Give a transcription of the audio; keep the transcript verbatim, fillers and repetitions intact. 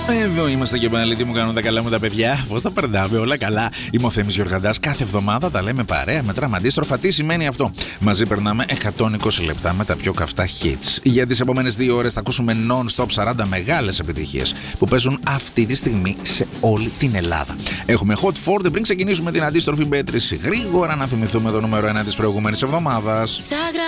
Εδώ είμαστε και πάλι, τι μου κάνουν τα καλά μου τα παιδιά. Πώς τα περνάμε, όλα καλά. Είμαι ο Θέμης Γιοργαντάς. Κάθε εβδομάδα τα λέμε παρέα, μετράμε αντίστροφα. Τι σημαίνει αυτό? Μαζί περνάμε εκατόν είκοσι λεπτά με τα πιο καυτά hits. Για τις επόμενες δύο ώρες θα ακούσουμε non-stop σαράντα μεγάλες επιτυχίες που παίζουν αυτή τη στιγμή σε όλη την Ελλάδα. Έχουμε Hot φορty πριν ξεκινήσουμε την αντίστροφη μέτρηση. Γρήγορα να θυμηθούμε το νούμερο ένα της προηγούμενης εβδομάδας.